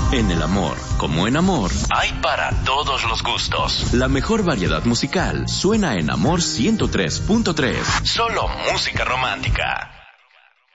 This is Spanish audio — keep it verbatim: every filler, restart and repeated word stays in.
En el amor, como en amor, hay para todos los gustos. La mejor variedad musical suena en Amor ciento tres punto tres. Solo música romántica.